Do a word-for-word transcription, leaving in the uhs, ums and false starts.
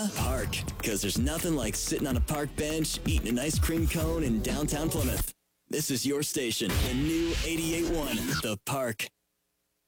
the park. Because there's nothing like sitting on a park bench, eating an ice cream cone in downtown Plymouth. This is your station, the new eighty-eight point one, The Park.